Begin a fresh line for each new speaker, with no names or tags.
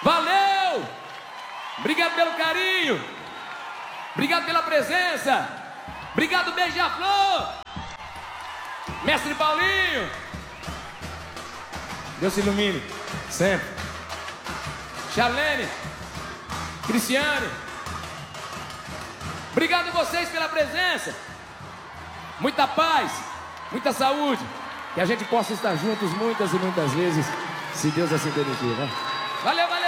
Valeu! Obrigado pelo carinho. Obrigado pela presença. Obrigado, Beija-Flor. Mestre Paulinho. Deus se ilumine sempre. Charlene, Cristiane. Obrigado a vocês pela presença. Muita paz, muita saúde. Que a gente possa estar juntos muitas e muitas vezes, se Deus assim permitir, né? Valeu, valeu!